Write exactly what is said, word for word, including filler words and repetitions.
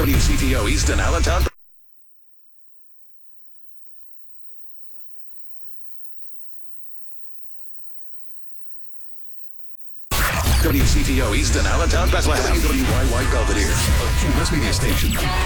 W C T O Easton Allentown. W C T O Easton Allentown, Bethlehem. W Y Y Belvedere, a Cumulus media station.